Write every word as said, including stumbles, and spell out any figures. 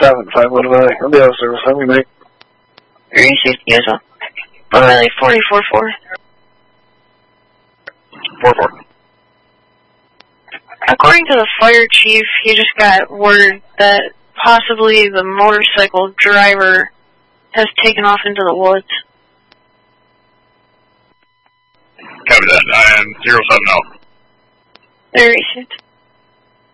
seven five one of I. On the other service, how many, mate? Your E safety as well. Riley forty-four four. four four. According to the fire chief, he just got word that possibly the motorcycle driver has taken off into the woods. Copy that. I am zero seven zero. There he is.